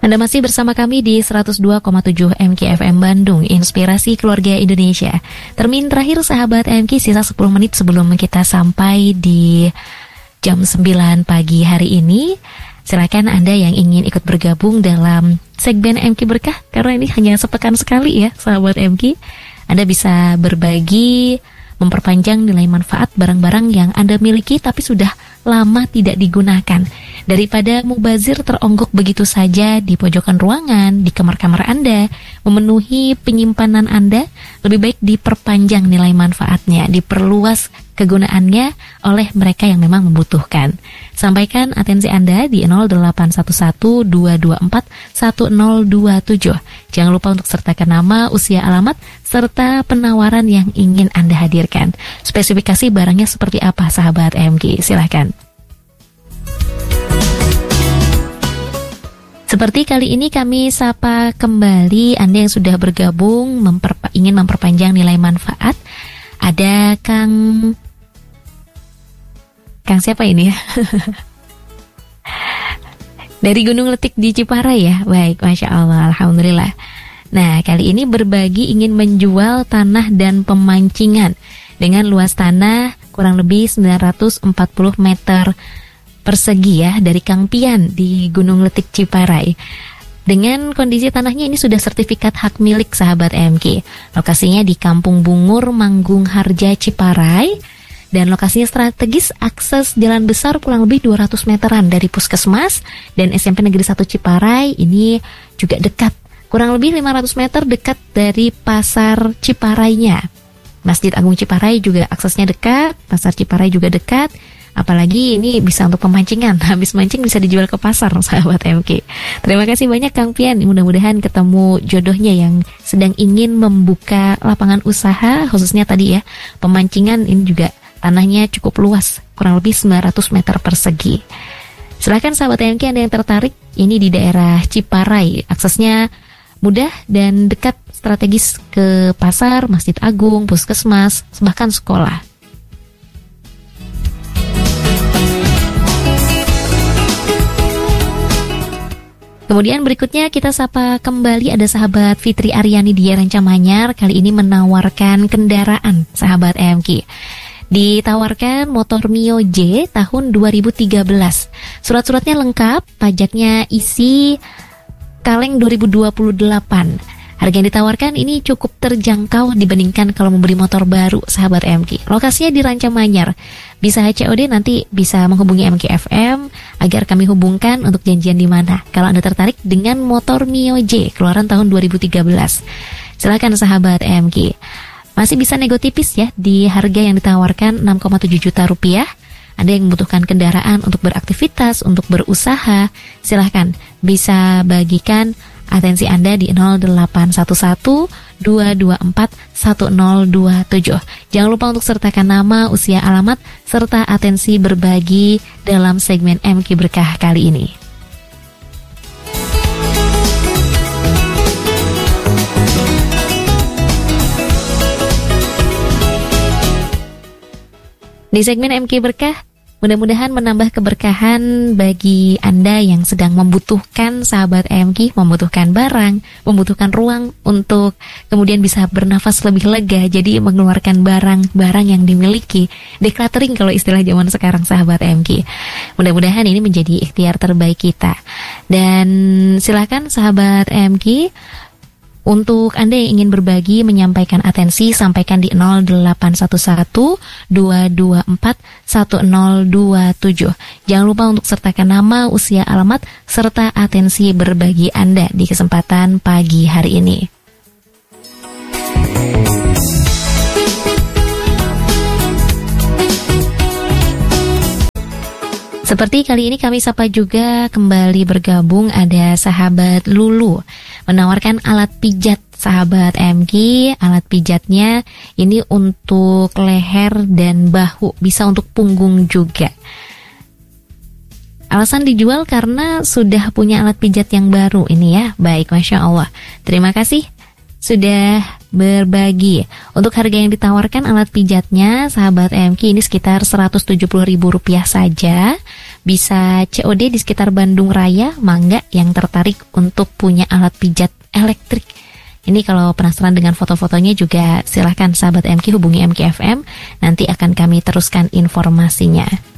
Anda masih bersama kami di 102,7 MKFM Bandung, Inspirasi Keluarga Indonesia. Termin terakhir sahabat MK, sisa 10 menit sebelum kita sampai di jam 9 pagi hari ini. Silakan Anda yang ingin ikut bergabung dalam segmen MK Berkah, karena ini hanya sepekan sekali ya sahabat MK. Anda bisa berbagi, memperpanjang nilai manfaat barang-barang yang Anda miliki tapi sudah lama tidak digunakan. Daripada mubazir teronggok begitu saja di pojokan ruangan, di kamar-kamar Anda, memenuhi penyimpanan Anda, lebih baik diperpanjang nilai manfaatnya, diperluas kegunaannya oleh mereka yang memang membutuhkan. Sampaikan atensi Anda di 0811-224-1027. Jangan lupa untuk sertakan nama, usia, alamat, serta penawaran yang ingin Anda hadirkan. Spesifikasi barangnya seperti apa sahabat MG? Silahkan. Seperti kali ini kami sapa kembali Anda yang sudah bergabung ingin memperpanjang nilai manfaat. Ada Kang siapa ini ya? Dari Gunung Letik di Ciparai ya. Baik, Masya Allah, Alhamdulillah. Nah, kali ini berbagi ingin menjual tanah dan pemancingan dengan luas tanah kurang lebih 940 meter persegi ya, dari Kang Pian di Gunung Letik Ciparai. Dengan kondisi tanahnya ini sudah sertifikat hak milik sahabat MK. Lokasinya di Kampung Bungur, Manggung Harja, Ciparai. Dan lokasinya strategis, akses jalan besar kurang lebih 200 meteran dari Puskesmas dan SMP Negeri 1 Ciparai. Ini juga dekat, kurang lebih 500 meter dekat dari Pasar Ciparainya. Masjid Agung Ciparai juga aksesnya dekat, Pasar Ciparai juga dekat. Apalagi ini bisa untuk pemancingan, habis mancing bisa dijual ke pasar sahabat MK. Terima kasih banyak Kang Pian, mudah-mudahan ketemu jodohnya yang sedang ingin membuka lapangan usaha, khususnya tadi ya, pemancingan. Ini juga tanahnya cukup luas, kurang lebih 900 meter persegi. Silakan sahabat MK Anda yang tertarik, ini di daerah Ciparai, aksesnya mudah dan dekat, strategis ke pasar, Masjid Agung, Puskesmas, bahkan sekolah. Kemudian berikutnya kita sapa kembali ada sahabat Fitri Aryani di Rancamanyar. Kali ini menawarkan kendaraan sahabat MK. Ditawarkan motor Mio J tahun 2013. Surat-suratnya lengkap, pajaknya isi kaleng 2028. Harga yang ditawarkan ini cukup terjangkau dibandingkan kalau membeli motor baru sahabat MK. Lokasinya di Rancamanyar. Bisa COD, nanti bisa menghubungi MKFM agar kami hubungkan untuk janjian di mana. Kalau Anda tertarik dengan motor Mio J keluaran tahun 2013. Silakan sahabat MK. Masih bisa nego tipis ya di harga yang ditawarkan 6,7 juta rupiah. Anda yang membutuhkan kendaraan untuk beraktivitas, untuk berusaha, silahkan bisa bagikan atensi Anda di 0811-224-1027. Jangan lupa untuk sertakan nama, usia, alamat, serta atensi berbagi dalam segmen MK Berkah kali ini. Di segmen MK Berkah, mudah-mudahan menambah keberkahan bagi Anda yang sedang membutuhkan sahabat MK, membutuhkan barang, membutuhkan ruang untuk kemudian bisa bernafas lebih lega, jadi mengeluarkan barang-barang yang dimiliki, decluttering kalau istilah zaman sekarang sahabat MK. Mudah-mudahan ini menjadi ikhtiar terbaik kita. Dan silakan sahabat MK, untuk Anda yang ingin berbagi, menyampaikan atensi, sampaikan di 0811-224-1027. Jangan lupa untuk sertakan nama, usia, alamat, serta atensi berbagi Anda di kesempatan pagi hari ini. Seperti kali ini kami sapa juga kembali bergabung ada sahabat Lulu menawarkan alat pijat sahabat MK. Alat pijatnya ini untuk leher dan bahu, bisa untuk punggung juga. Alasan dijual karena sudah punya alat pijat yang baru ini ya. Baik, Masya Allah. Terima kasih sudah berbagi. Untuk harga yang ditawarkan alat pijatnya sahabat MK ini sekitar Rp170.000 saja. Bisa COD di sekitar Bandung Raya, mangga yang tertarik untuk punya alat pijat elektrik. Ini kalau penasaran dengan foto-fotonya juga silahkan sahabat MK hubungi MKFM, nanti akan kami teruskan informasinya.